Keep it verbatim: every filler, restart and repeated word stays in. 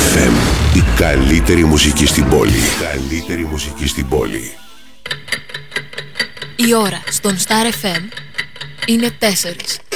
εφ εμ. Η καλύτερη μουσική στην πόλη. Η καλύτερη μουσική στην πόλη. Η ώρα στον Star εφ εμ είναι τέσσερις.